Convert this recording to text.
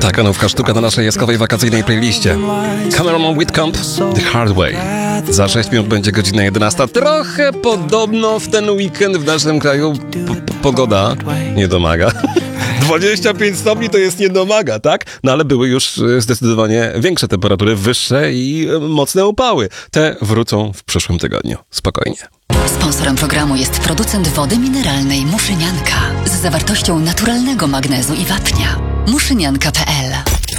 Taka nowka sztuka na naszej jaskowej wakacyjnej playliście. Cameron Whitcomb, The Hard Way. Za 6 minut będzie godzina 11. Trochę podobno w ten weekend w naszym kraju pogoda nie domaga. 25 stopni to jest nie domaga, tak? No ale były już zdecydowanie większe temperatury, wyższe i mocne upały. Te wrócą w przyszłym tygodniu. Spokojnie. Sponsorem programu jest producent wody mineralnej Muszynianka z zawartością naturalnego magnezu i wapnia. Muszynianka.pl